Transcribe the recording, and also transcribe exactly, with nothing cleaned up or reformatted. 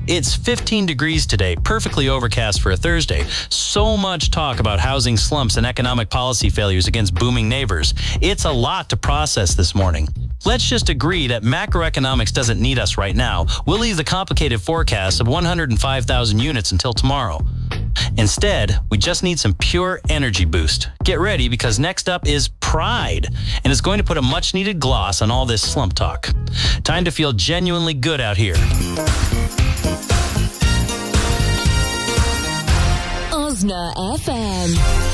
It's fifteen degrees today, perfectly overcast for a Thursday. So much talk about housing slumps and economic policy failures against booming neighbors. It's a lot to process this morning. Let's just agree that macroeconomics doesn't need us right now. We'll leave the complicated forecast of one hundred five thousand units until tomorrow. Instead, we just need some pure energy boost. Get ready, because next up is Pride, and it's going to put a much-needed gloss on all this slump talk. Time to feel genuinely good out here. Osna F M.